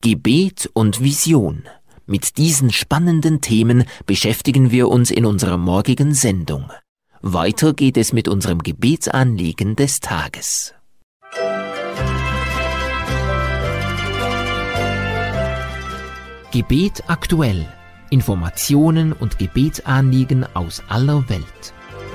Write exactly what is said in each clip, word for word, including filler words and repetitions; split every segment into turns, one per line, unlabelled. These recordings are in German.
Gebet und Vision. Mit diesen spannenden Themen beschäftigen wir uns in unserer morgigen Sendung. Weiter geht es mit unserem Gebetsanliegen des Tages. Gebet aktuell. Informationen und Gebetsanliegen aus aller Welt.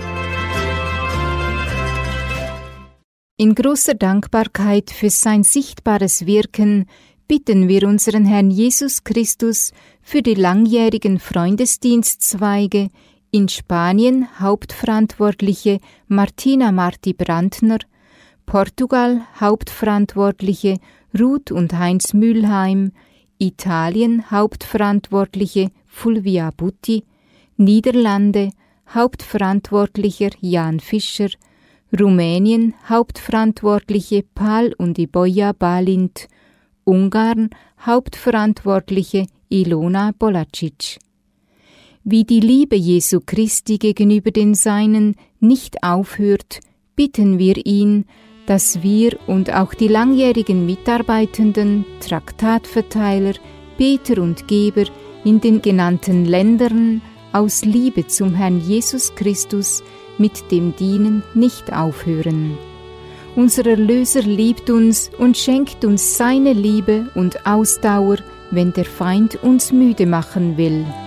In großer Dankbarkeit für sein sichtbares Wirken bitten wir unseren Herrn Jesus Christus für die langjährigen Freundesdienstzweige in Spanien Hauptverantwortliche Martina Marti Brandner, Portugal Hauptverantwortliche Ruth und Heinz Mülheim, Italien Hauptverantwortliche Fulvia Butti, Niederlande Hauptverantwortlicher Jan Fischer, Rumänien Hauptverantwortliche Pal und Iboja Balint, Ungarn Hauptverantwortliche Ilona Bolacic. Wie die Liebe Jesu Christi gegenüber den Seinen nicht aufhört, bitten wir ihn, dass wir und auch die langjährigen Mitarbeitenden, Traktatverteiler, Beter und Geber in den genannten Ländern aus Liebe zum Herrn Jesus Christus mit dem Dienen nicht aufhören. Unser Erlöser liebt uns und schenkt uns seine Liebe und Ausdauer, wenn der Feind uns müde machen will.